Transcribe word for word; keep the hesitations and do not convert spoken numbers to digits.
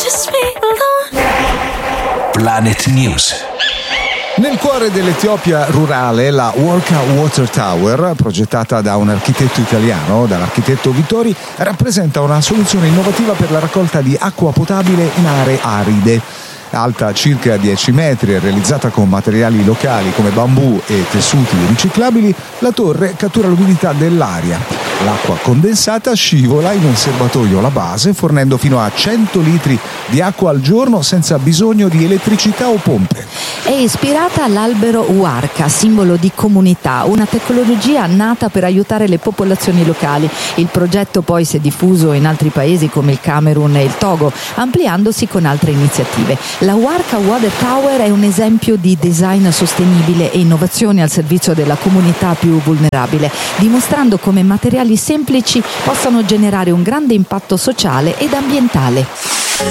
just me alone. Planet News. Nel cuore dell'Etiopia rurale, la Worka Water Tower, progettata da un architetto italiano, dall'architetto Vittori, rappresenta una soluzione innovativa per la raccolta di acqua potabile in aree aride. Alta circa dieci metri e realizzata con materiali locali come bambù e tessuti riciclabili, la torre cattura l'umidità dell'aria. L'acqua condensata scivola in un serbatoio alla base, fornendo fino a cento litri di acqua al giorno senza bisogno di elettricità o pompe. È ispirata all'albero Warka, simbolo di comunità, una tecnologia nata per aiutare le popolazioni locali. Il progetto poi si è diffuso in altri paesi come il Camerun e il Togo, ampliandosi con altre iniziative. La Warka Water Tower è un esempio di design sostenibile e innovazione al servizio della comunità più vulnerabile, dimostrando come materiali semplici possano generare un grande impatto sociale ed ambientale.